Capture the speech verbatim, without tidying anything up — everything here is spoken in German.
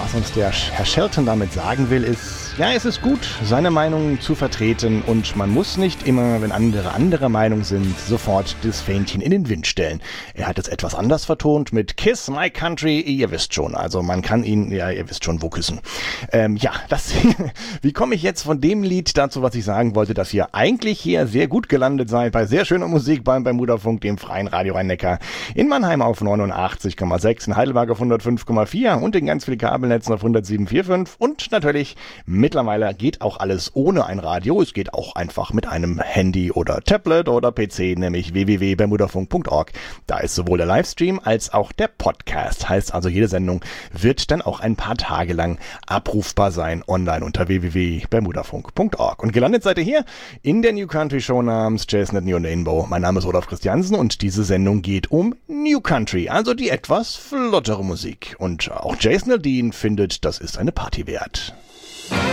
was uns der Herr Shelton damit sagen will, ist, ja, es ist gut, seine Meinung zu vertreten und man muss nicht immer, wenn andere anderer Meinung sind, sofort das Fähnchen in den Wind stellen. Er hat es etwas anders vertont mit Kiss My Country, ihr wisst schon, also man kann ihn, ja, ihr wisst schon, wo küssen. Ähm, ja, das, wie komme ich jetzt von dem Lied dazu, was ich sagen wollte, dass ihr eigentlich hier sehr gut gelandet seid bei sehr schöner Musik beim Bermudafunk, dem freien Radio Rhein-Neckar, in Mannheim auf neunundachtzig Komma sechs, in Heidelberg auf hundertfünf Komma vier und in ganz vielen Kabelnetzen auf hundertsieben Komma fünf und natürlich mittlerweile geht auch alles ohne ein Radio. Es geht auch einfach mit einem Handy oder Tablet oder P C, nämlich w w w punkt bermudafunk punkt org. Da ist sowohl der Livestream als auch der Podcast. Heißt also, jede Sendung wird dann auch ein paar Tage lang abrufbar sein online unter w w w punkt bermudafunk punkt org. Und gelandet seid ihr hier in der New Country Show namens Jazznet New Rainbow. Mein Name ist Olaf Christiansen und diese Sendung geht um New Country, also die etwas flottere Musik. Und auch Jason Aldean findet, das ist eine Party wert.